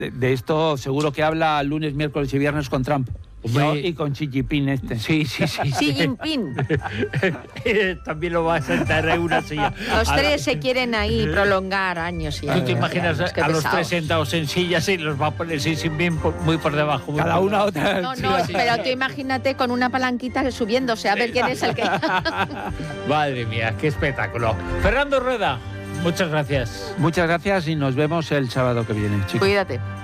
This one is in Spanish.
De esto seguro que habla lunes, miércoles y viernes con Trump. No, y con Xi Jinping Sí. Xi Jinping. También lo va a sentar en una silla. Los tres se quieren ahí prolongar años. Y ¿Tú te imaginas años, a los tres sentados en sillas y los va a poner Xi Jinping muy por debajo? Cada una otra. No, pero tú imagínate con una palanquita subiéndose a ver quién es el que... Madre mía, qué espectáculo. Fernando Rueda, muchas gracias. Muchas gracias y nos vemos el sábado que viene, chicos. Cuídate.